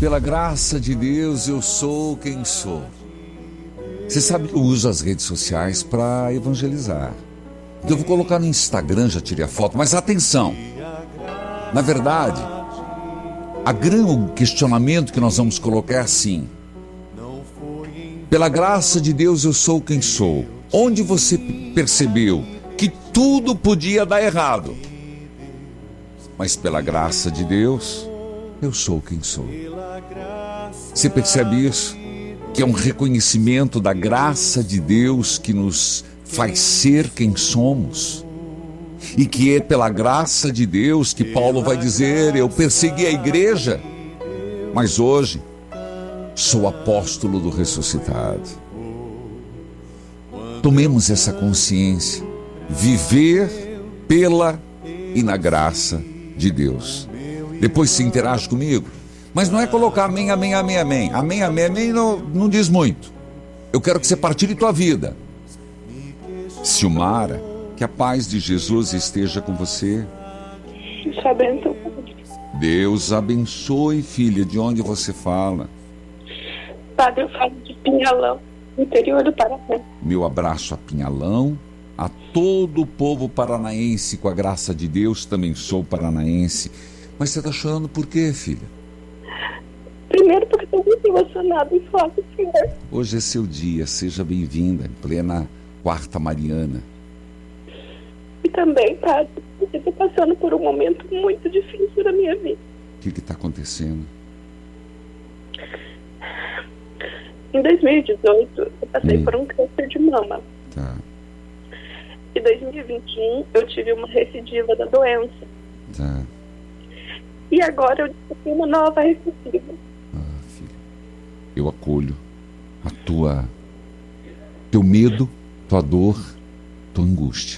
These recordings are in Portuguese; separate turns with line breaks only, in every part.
Pela graça de Deus, eu sou quem sou. Você sabe que eu uso as redes sociais para evangelizar. Então eu vou colocar no Instagram, já tirei a foto, mas atenção. Na verdade, o questionamento que nós vamos colocar é assim: pela graça de Deus, eu sou quem sou. Onde você percebeu que tudo podia dar errado, mas pela graça de Deus, eu sou quem sou. Você percebe isso? Que é um reconhecimento da graça de Deus que nos faz ser quem somos. E que é pela graça de Deus que Paulo vai dizer: eu persegui a igreja, mas hoje sou apóstolo do ressuscitado. Tomemos essa consciência. Viver pela e na graça de Deus. Depois se interage comigo. Mas não é colocar amém, amém, amém, amém. Amém, amém, amém não diz muito. Eu quero que você partilhe tua vida. Silmara, que a paz de Jesus esteja com você.
Deus abençoe.
Deus abençoe, filha. De onde você fala?
Padre, eu falo de Pinhalão, interior do Paraná.
Meu abraço a Pinhalão, a todo o povo paranaense, com a graça de Deus, também sou paranaense. Mas você está chorando por quê, filha?
Primeiro porque estou muito emocionada em falar com o senhor.
Hoje é seu dia, seja bem-vinda, em plena quarta mariana.
E também, padre, porque estou passando por um momento muito difícil da minha vida.
O que está acontecendo?
Em 2018, eu passei por um câncer de mama.
Tá.
Em 2021, eu tive uma recidiva da doença.
Tá.
E agora eu descobri uma nova recidiva.
Filha, eu acolho teu medo, tua dor, tua angústia.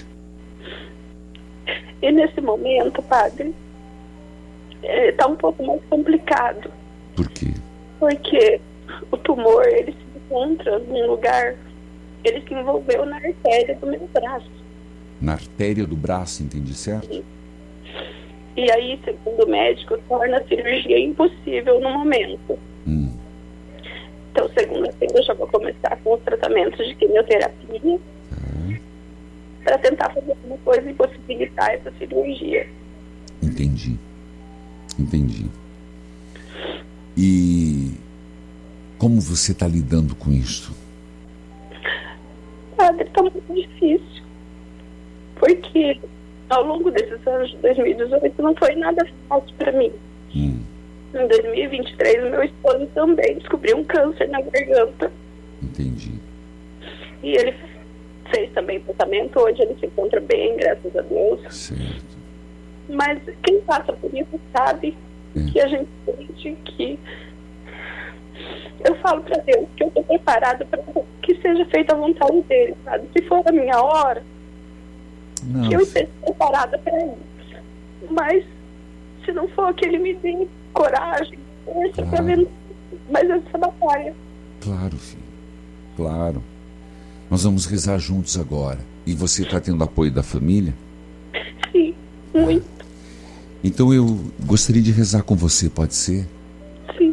E nesse momento, padre, está um pouco mais complicado.
Por quê?
Porque o tumor, ele se encontra num lugar, ele se envolveu na artéria do meu braço.
Na artéria do braço, entendi certo?
Sim. E aí, segundo o médico, torna a cirurgia impossível no momento. Então, segunda-feira eu já vou começar com os tratamentos de quimioterapia para tentar fazer alguma coisa e possibilitar essa cirurgia.
Entendi. E como você está lidando com isso?
Padre, está muito difícil. Porque ao longo desses anos de 2018 não foi nada fácil para mim. Em 2023, o meu esposo também descobriu um câncer na garganta.
Entendi.
E ele fez também tratamento, hoje ele se encontra bem, graças a Deus.
Certo.
Mas quem passa por isso sabe que a gente sente que... Eu falo para Deus que eu estou preparada para que seja feita a vontade dele, sabe? Se for a minha hora, que eu esteja preparada para isso. Mas se não for, que ele me dê coragem, força para ver mais essa batalha.
Claro, filho. Claro. Nós vamos rezar juntos agora. E você está tendo apoio da família?
Sim, muito.
Então eu gostaria de rezar com você, pode ser?
Sim.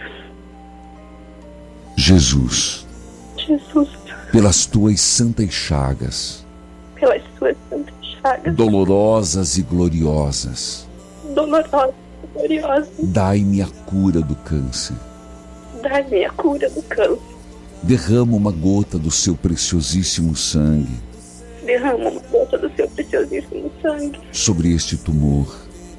Jesus, pelas tuas santas chagas, dolorosas e gloriosas, dai-me a cura do câncer. Derrama uma gota do seu preciosíssimo sangue. Sobre este tumor.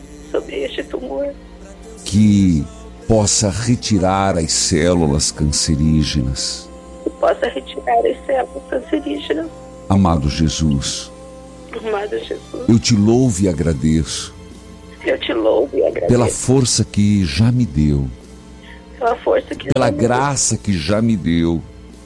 Que possa retirar as células cancerígenas. Amado Jesus, eu te louvo e agradeço. Pela força que já me deu. Pela graça que já me deu.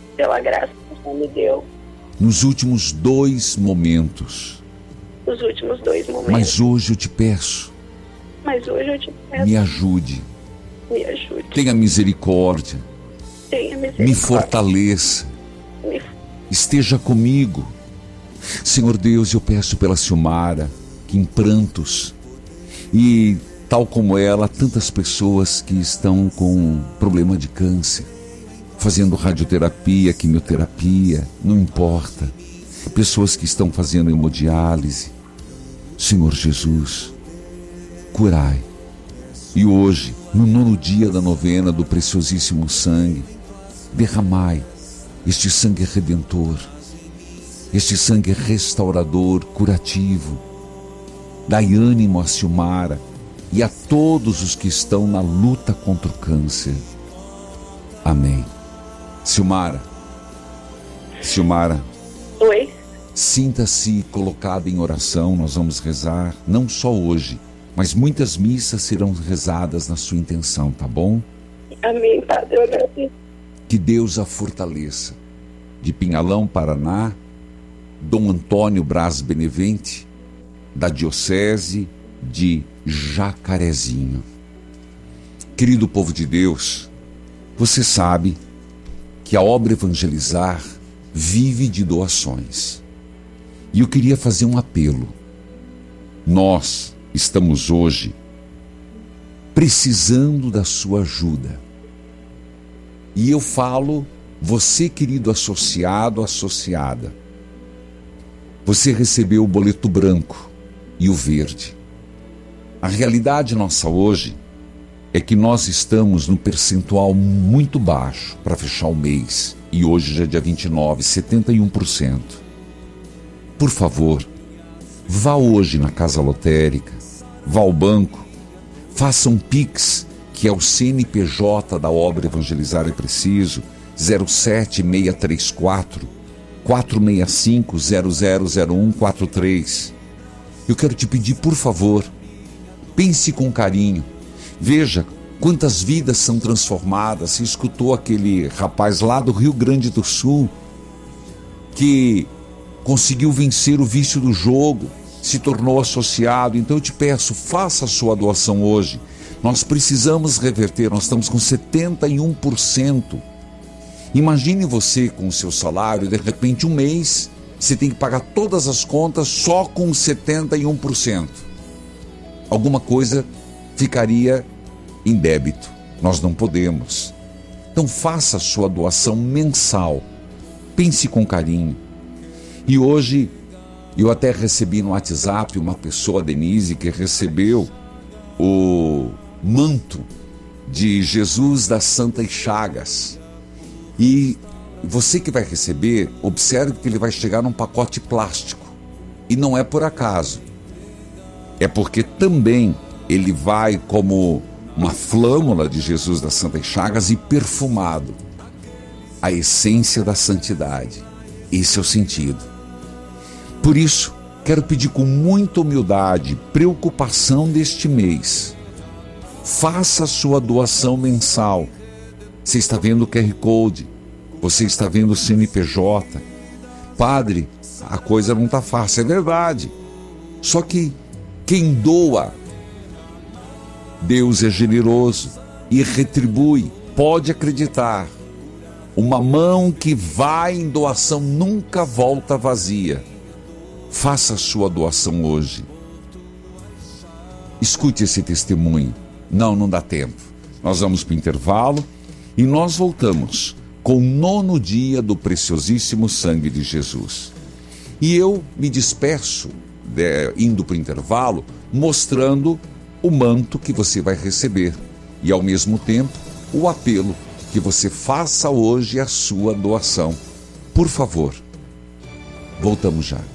Nos últimos dois momentos. Mas hoje eu te peço. Me ajude. Tenha misericórdia. Me fortaleça. Esteja comigo. Senhor Deus, eu peço pela Silmara, que em prantos e tal como ela, tantas pessoas que estão com problema de câncer, fazendo radioterapia, quimioterapia, não importa. Pessoas que estão fazendo hemodiálise. Senhor Jesus, curai. E hoje, no 9º dia da novena do preciosíssimo sangue, derramai este sangue redentor, este sangue restaurador, curativo. Dai ânimo a Silmara e a todos os que estão na luta contra o câncer. Amém. Silmara.
Oi.
Sinta-se colocada em oração. Nós vamos rezar, não só hoje, mas muitas missas serão rezadas na sua intenção, tá bom?
Amém, Padre. Eu agradeço.
Que Deus a fortaleça. De Pinhalão, Paraná, Dom Antônio Braz Benevente, da Diocese de Jacarezinho. Querido povo de Deus, você sabe que a obra Evangelizar vive de doações. E eu queria fazer um apelo. Nós estamos hoje precisando da sua ajuda. E eu falo, você, querido associado, associada, você recebeu o boleto branco e o verde. A realidade nossa hoje é que nós estamos num percentual muito baixo para fechar o mês. E hoje já é dia 29, 71%. Por favor, vá hoje na casa lotérica, vá ao banco, faça um Pix, que é o CNPJ da obra Evangelizar é Preciso, 07634 465 000143. Eu quero te pedir, por favor, pense com carinho. Veja quantas vidas são transformadas. Você escutou aquele rapaz lá do Rio Grande do Sul que conseguiu vencer o vício do jogo, se tornou associado. Então eu te peço, faça a sua doação hoje. Nós precisamos reverter, nós estamos com 71%. Imagine você com o seu salário, de repente um mês, você tem que pagar todas as contas só com 71%. Alguma coisa ficaria em débito. Nós não podemos. Então faça a sua doação mensal. Pense com carinho. E hoje eu até recebi no WhatsApp uma pessoa, Denise, que recebeu o manto de Jesus das Santas Chagas. E você que vai receber, observe que ele vai chegar num pacote plástico. E não é por acaso. É porque também ele vai como uma flâmula de Jesus das Santas Chagas e perfumado. A essência da santidade. Esse é o sentido. Por isso, quero pedir com muita humildade, preocupação deste mês. Faça a sua doação mensal. Você está vendo o QR Code, você está vendo o CNPJ. Padre, a coisa não está fácil, é verdade. Só que quem doa, Deus é generoso e retribui. Pode acreditar. Uma mão que vai em doação nunca volta vazia. Faça a sua doação hoje. Escute esse testemunho. Não dá tempo. Nós vamos para o intervalo e nós voltamos com o 9º dia do preciosíssimo sangue de Jesus. E eu me despeço, indo para o intervalo, mostrando o manto que você vai receber. E ao mesmo tempo, o apelo que você faça hoje a sua doação. Por favor, voltamos já.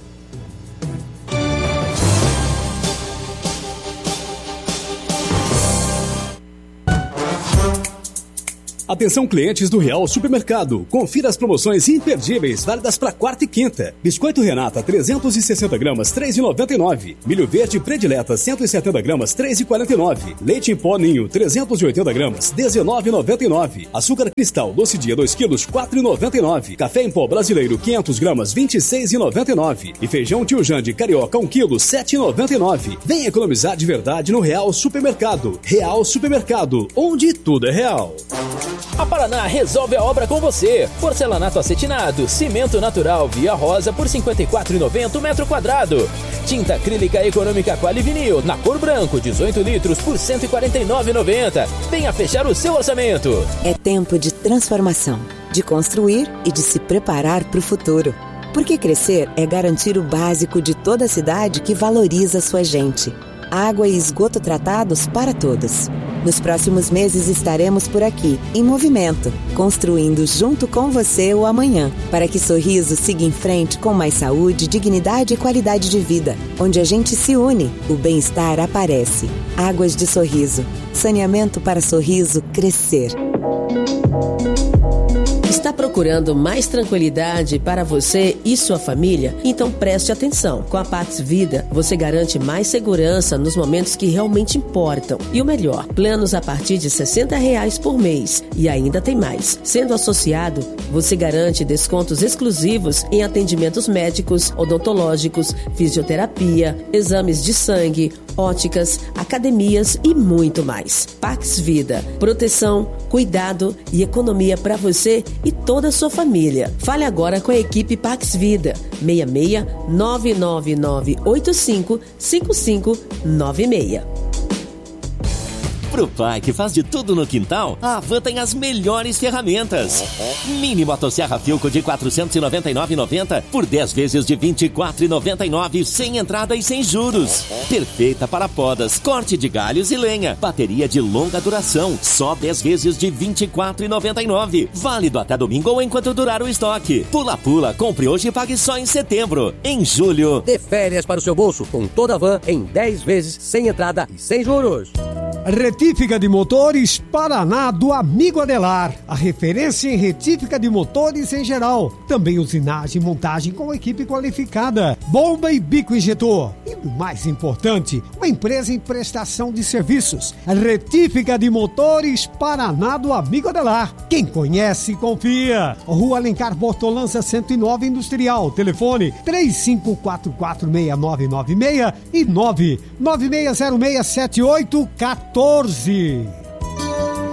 Atenção clientes do Real Supermercado, confira as promoções imperdíveis válidas para quarta e quinta. Biscoito Renata 360 gramas, R$ 3,99. Milho verde predileta 170 gramas, R$ 3,49. Leite em pó Ninho 380 gramas, R$ 19,99. Açúcar cristal doce dia 2 quilos, R$ 4,99. Café em pó brasileiro 500 gramas, R$ 26,99. E feijão Tio Jande carioca 1 quilo, R$ 7,99. Vem economizar de verdade no Real Supermercado. Real Supermercado, onde tudo é real.
A Paraná resolve a obra com você. Porcelanato acetinado, cimento natural Via Rosa por R$ 54,90 o metro quadrado. Tinta acrílica econômica Quali Vinil, na cor branco, 18 litros por R$ 149,90. Venha fechar o seu orçamento.
É tempo de transformação, de construir e de se preparar para o futuro. Porque crescer é garantir o básico de toda a cidade que valoriza sua gente. Água e esgoto tratados para todos. Nos próximos meses estaremos por aqui, em movimento, construindo junto com você o amanhã, para que Sorriso siga em frente com mais saúde, dignidade e qualidade de vida. Onde a gente se une, o bem-estar aparece. Águas de Sorriso. Saneamento para Sorriso crescer.
Está procurando mais tranquilidade para você e sua família? Então preste atenção. Com a Pax Vida, você garante mais segurança nos momentos que realmente importam. E o melhor, planos a partir de R$ 60 por mês. E ainda tem mais. Sendo associado, você garante descontos exclusivos em atendimentos médicos, odontológicos, fisioterapia, exames de sangue, óticas, academias e muito mais. Pax Vida. Proteção, cuidado e economia para você e toda a sua família. Fale agora com a equipe Pax Vida. 66 99985 5596.
Pro pai que faz de tudo no quintal, a Havan tem as melhores ferramentas. Mini motosserra Filco de R$ 499,90 por 10 vezes de R$ 24,99 sem entrada e sem juros. Perfeita para podas, corte de galhos e lenha. Bateria de longa duração, só 10 vezes de R$ 24,99. Válido até domingo ou enquanto durar o estoque. Pula, compre hoje e pague só em setembro. Em julho,
dê férias para o seu bolso com toda a Havan em 10 vezes sem entrada e sem juros.
Retífica de motores Paraná do Amigo Adelar. A referência em retífica de motores em geral. Também usinagem e montagem com equipe qualificada. Bomba e bico injetor. E o mais importante, uma empresa em prestação de serviços. Retífica de motores Paraná do Amigo Adelar. Quem conhece, confia. Rua Alencar Bortolança 109 Industrial. Telefone 35446996 e 996067814.